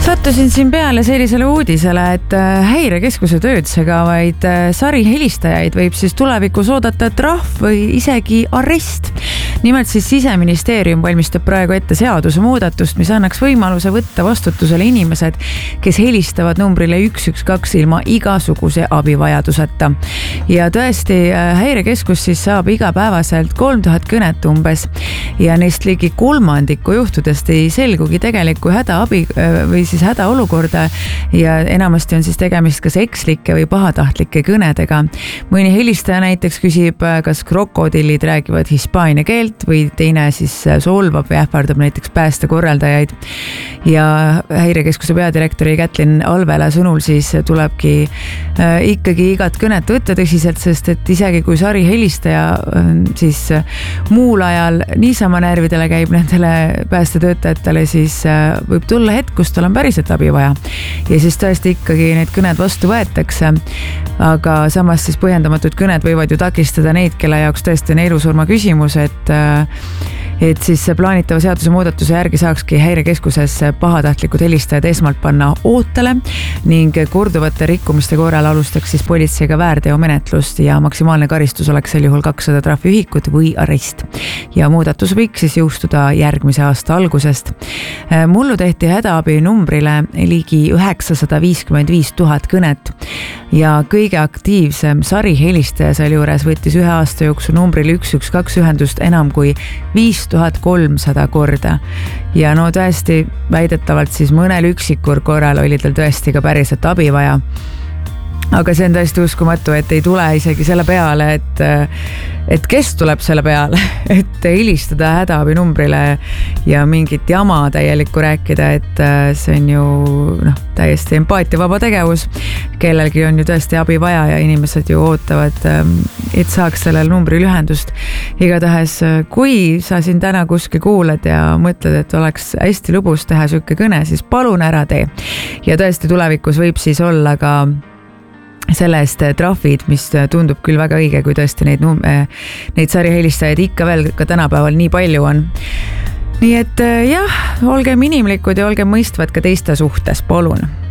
Sattusin siin peale sellisele uudisele, et häirekeskuse tööd segavaid sarihelistajaid võib siis tulevikus oodata trahv või isegi arrest. Nimelt siis Siseministeerium valmistab praegu ette seadusemuudatust, mis annaks võimaluse võtta vastutusele inimesed, kes helistavad numbrile 112 ilma igasuguse abivajaduseta. Ja tõesti, häirekeskus siis saab igapäevaselt 3000 kõnet umbes ja neist ligi kolmandiku juhtudest ei selgugi tegeliku hädaabi või siis hädaolukorda ja enamasti on siis tegemist kas ekslike või pahatahtlike kõnedega. Mõni helistaja näiteks küsib, kas krokodillid räägivad hispaania keelt või teine siis solvab või ähvardab näiteks päästekorraldajaid. Ja häirekeskuse peadirektori Kätlin Alvela sõnul siis tulebki ikkagi igat kõnet võtta tõsiselt, sest et isegi kui sarihelistaja siis muul ajal niisama närvidele käib nendele päästetöötajatele, siis võib tulla hetk, kus tal on päriselt abi vaja. Ja siis tõesti ikkagi need kõned vastu võetakse, aga samas siis põhjendamatud kõned võivad ju takistada neid, kelle jaoks tõesti on elusurma küsimus, et siis plaanitava seaduse muudatuse järgi saakski häirekeskuses pahatahtlikud helistajad esmalt panna ootele ning korduvate rikkumiste korral alustaks siis politseiga väärteomenetlust ja maksimaalne karistus oleks sel juhul 200 trahviühikut või arrest. Ja muudatus võiks siis jõustuda järgmise aasta algusest. Mullu tehti hädaabi numbrile ligi 955 000 kõnet ja kõige aktiivsem sarihelistaja seal juures võttis ühe aasta jooksul numbril 112 ühendust enam kui 5300 korda. Ja no tõesti väidetavalt siis mõnel üksikur korral oli tal tõesti ka päriselt abi vaja. Aga see on tõesti uskumatu, et ei tule isegi selle peale, et kes tuleb selle peale, et helistada hädaabi numbrile ja mingit jama täielikku rääkida, et see on ju täiesti empaatiavaba tegevus. Kellelgi on ju tõesti abi vaja ja inimesed ju ootavad, et saaks sellel numbril ühendust. Igatahes, kui sa siin täna kuskil kuuled ja mõtled, et oleks hästi lõbus teha siuke kõne, siis palun ära tee. Ja tõesti tulevikus võib siis olla ka selle eest trahvid, mis tundub küll väga õige, kui tõesti neid sarihelistajaid ikka veel ka tänapäeval nii palju on. Nii et jah, olgem inimlikud ja olgem mõistvad ka teiste suhtes, palun.